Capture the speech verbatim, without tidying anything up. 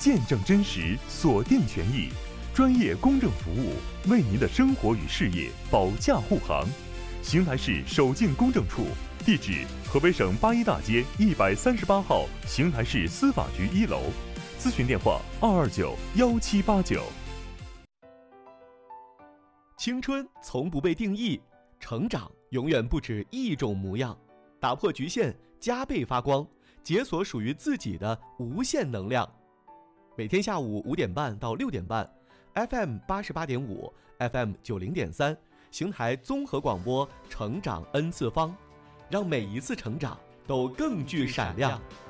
见证真实，锁定权益，专业公正服务，为您的生活与事业保驾护航。邢台市首进公证处，地址河北省八一大街一百三十八号邢台市司法局一楼，咨询电话二二九幺七八九。 青春从不被定义，成长永远不止一种模样。打破局限，加倍发光，解锁属于自己的无限能量。每天下午五点半到六点半 ，F M 八十八点五 ，F M 九零点三，邢台综合广播，成长 N 次方，让每一次成长都更具闪亮。